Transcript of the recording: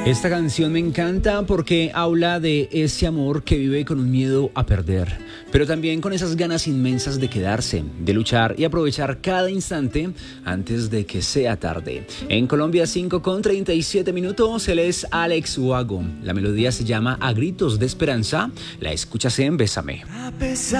Esta canción me encanta porque habla de ese amor que vive con un miedo a perder, pero también con esas ganas inmensas de quedarse, de luchar y aprovechar cada instante antes de que sea tarde. En Colombia, 5:37, él es Alex Ubago. La melodía se llama A Gritos de Esperanza. La escuchas en Bésame.